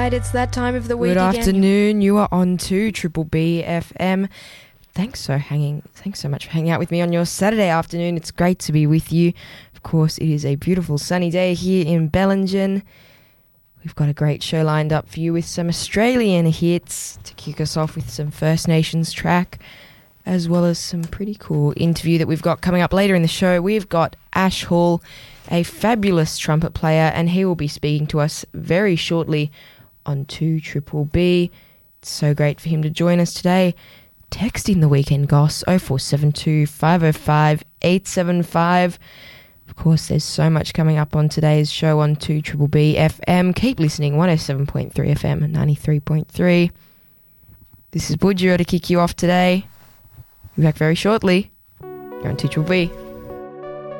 It's that time of the week Good again. afternoon. You are on to Triple B FM. Thanks so much for hanging out with me on your Saturday afternoon. It's great to be with you. Of course, it is a beautiful sunny day here in Bellingen. We've got a great show lined up for you with some Australian hits to kick us off with some First Nations track, as well as some pretty cool interview that we've got coming up later in the show. We've got Ash Hall, a fabulous trumpet player, and he will be speaking to us very shortly on 2 Triple B. It's so great for him to join us today. Text in the weekend, Goss, 0472 505 875. Of course, there's so much coming up on today's show on 2 Triple B FM. Keep listening, 107.3 FM and 93.3. This is Budgero to kick you off today. We'll be back very shortly. You're on 2 Triple B.